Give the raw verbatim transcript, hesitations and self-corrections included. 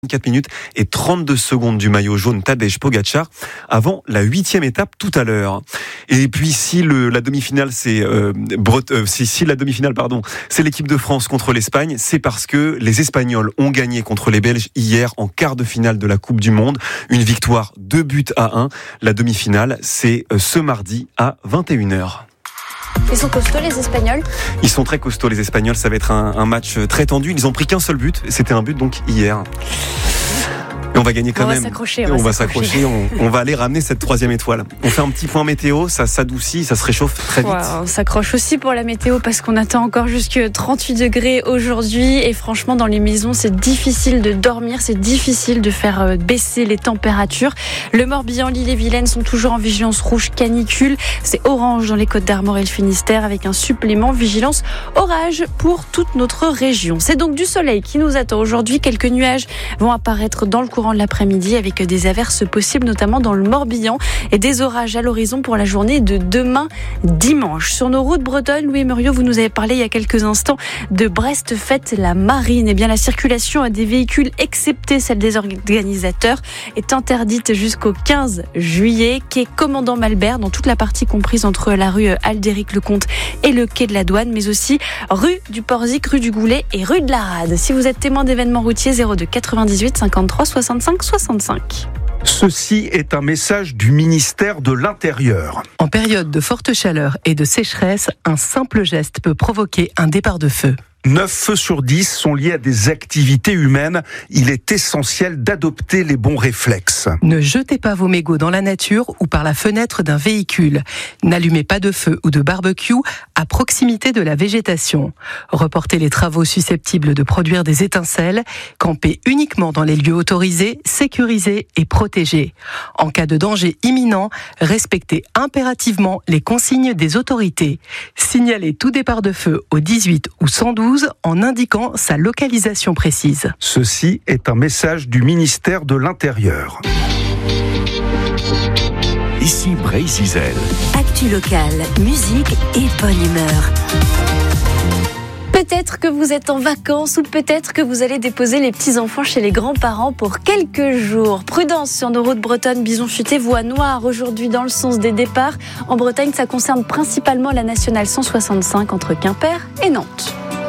vingt-quatre minutes et trente-deux secondes du maillot jaune Tadej Pogačar avant la huitième étape tout à l'heure. Et puis si le, la demi-finale c'est euh, Bret, euh, si, si la demi-finale pardon c'est l'équipe de France contre l'Espagne, c'est parce que les Espagnols ont gagné contre les Belges hier en quart de finale de la Coupe du Monde, une victoire deux buts à un. La demi-finale c'est euh, ce mardi à vingt et une heures. Ils sont costauds les Espagnols ? Ils sont très costauds les Espagnols, ça va être un, un match très tendu. Ils ont pris qu'un seul but, c'était un but donc hier. Et on va gagner quand on même. Va s'accrocher, on, on va va s'accrocher. On, on va aller ramener cette troisième étoile. On fait un petit point météo, ça s'adoucit, ça se réchauffe très vite. Ouais, on s'accroche aussi pour la météo parce qu'on attend encore jusque trente-huit degrés aujourd'hui. Et franchement, dans les maisons, c'est difficile de dormir, c'est difficile de faire baisser les températures. Le Morbihan, l'Ille-et-Vilaine sont toujours en vigilance rouge canicule. C'est orange dans les Côtes-d'Armor et le Finistère avec un supplément vigilance orage pour toute notre région. C'est donc du soleil qui nous attend aujourd'hui. Quelques nuages vont apparaître dans le courant de l'après-midi avec des averses possibles notamment dans le Morbihan et des orages à l'horizon pour la journée de demain dimanche. Sur nos routes bretonnes, Louis Muriot, vous nous avez parlé il y a quelques instants de Brest Fête la Marine. Eh bien, la circulation des véhicules, excepté celle des organisateurs, est interdite jusqu'au quinze juillet. Quai Commandant Malbert, dans toute la partie comprise entre la rue Aldéric-Lecomte et le quai de la Douane, mais aussi rue du Porzic, rue du Goulet et rue de la Rade. Si vous êtes témoin d'événements routiers, zéro deux quatre-vingt-dix-huit cinquante-trois soixante-cinq soixante-cinq. Ceci est un message du ministère de l'Intérieur. En période de forte chaleur et de sécheresse, un simple geste peut provoquer un départ de feu. neuf feux sur dix sont liés à des activités humaines. Il est essentiel d'adopter les bons réflexes. Ne jetez pas vos mégots dans la nature ou par la fenêtre d'un véhicule. N'allumez pas de feu ou de barbecue à proximité de la végétation. Reportez les travaux susceptibles de produire des étincelles. Campez uniquement dans les lieux autorisés, sécurisés et protégés. En cas de danger imminent, respectez impérativement les consignes des autorités. Signalez tout départ de feu au dix-huit ou cent douze en indiquant sa localisation précise. Ceci est un message du ministère de l'Intérieur. Ici Bray-Zizel. Actu locale, musique et bonne humeur. Peut-être que vous êtes en vacances ou peut-être que vous allez déposer les petits-enfants chez les grands-parents pour quelques jours. Prudence sur nos routes bretonnes, bison futé, voie noire aujourd'hui dans le sens des départs. En Bretagne, ça concerne principalement la nationale cent soixante-cinq entre Quimper et Nantes.